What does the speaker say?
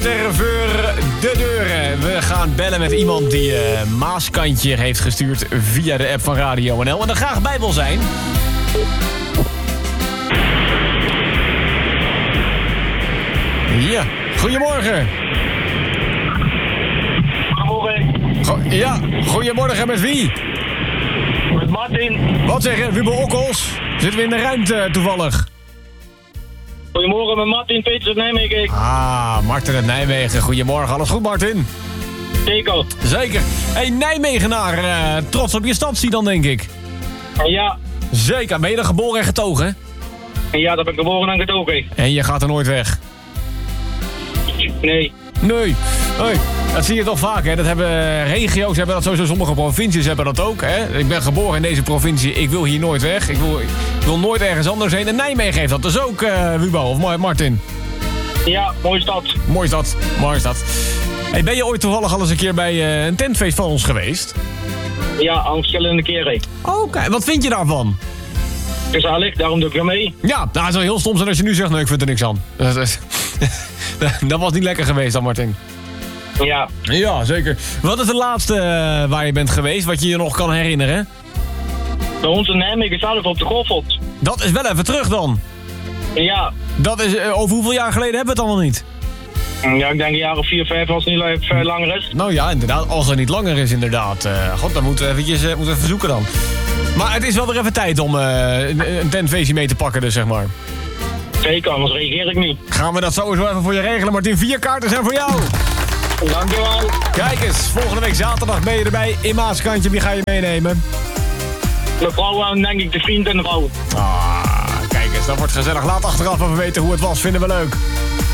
Voor de deuren. We gaan bellen met iemand die Maaskantje heeft gestuurd via de app van Radio NL. En er graag bij wil zijn. Ja, goedemorgen. Goedemorgen. Ja, goedemorgen, met wie? Met Martin. Wat zeggen, Wubbe Okkels? Zitten we in de ruimte toevallig? Goedemorgen, met Martin Peters uit Nijmegen. Ah, Martin uit Nijmegen. Goedemorgen, alles goed, Martin? Zeker. Zeker. Hey, Nijmegenaar, trots op je stadsie dan, denk ik? Ja. Zeker. Ben je er geboren en getogen? Ja, dat ben ik geboren en getogen. En je gaat er nooit weg? Nee. Nee. Hey, dat zie je toch vaak, hè? Dat hebben regio's, hebben dat sowieso, sommige provincies hebben dat ook, hè? Ik ben geboren in deze provincie, ik wil hier nooit weg. Ik wil nooit ergens anders heen. En Nijmegen heeft dat dus ook, Wubo, of Martin? Ja, mooie stad. Mooie stad, mooie stad. Hey, ben je ooit toevallig al eens een keer bij een tentfeest van ons geweest? Ja, al verschillende keren. Oké, wat vind je daarvan? Gezellig, daarom doe ik er mee. Ja, nou, het is wel heel stom zijn als je nu zegt, nee, ik vind er niks aan. Dat was niet lekker geweest dan, Martin. Ja. Ja, zeker. Wat is de laatste waar je bent geweest, wat je je nog kan herinneren? Bij ons in Nijmegen zelf op de Golfveld. Dat is wel even terug dan. Ja. Dat is, over hoeveel jaar geleden hebben we het allemaal niet? Ja, ik denk een jaar of 4, 5 als het niet langer is. Nou ja, inderdaad, als het niet langer is inderdaad. God, dan moeten we even zoeken dan. Maar het is wel weer even tijd om een tentfeestje mee te pakken dus, zeg maar. Zeker, anders reageer ik niet. Gaan we dat sowieso even voor je regelen, Martin. 4 kaarten zijn voor jou. Dankjewel. Kijk eens, volgende week zaterdag ben je erbij in Maaskantje. Wie ga je meenemen? De vrouw en denk ik de vriend en de vrouw. Ah, kijk eens, dat wordt gezellig. Laat achteraf even weten hoe het was. Vinden we leuk.